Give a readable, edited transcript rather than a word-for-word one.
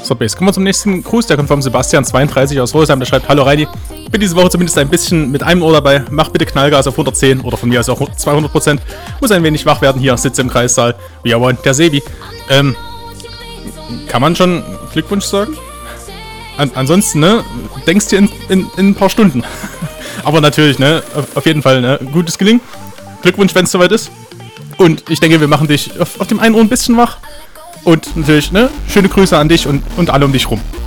Base. Kommen wir zum nächsten Gruß, der kommt vom Sebastian32 aus Rosheim, der schreibt: Hallo Reini, bin diese Woche zumindest ein bisschen mit einem Ohr dabei, mach bitte Knallgas auf 110 oder von mir aus auch 200%, muss ein wenig wach werden hier, sitze im Kreissaal, wie er wollt, der Sebi. Kann man schon Glückwunsch sagen? Ansonsten, ne, denkst du in ein paar Stunden. Aber natürlich, ne, auf jeden Fall, ne, gutes Gelingen. Glückwunsch, wenn es soweit ist. Und ich denke, wir machen dich auf dem einen Ohr ein bisschen wach. Und natürlich, ne, schöne Grüße an dich und alle um dich rum.